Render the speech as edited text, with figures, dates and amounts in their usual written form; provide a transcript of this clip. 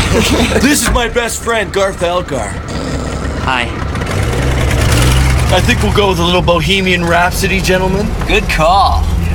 This is my best friend, Garth Algar. Hi. I think we'll go with a little Bohemian Rhapsody, gentlemen. Good call.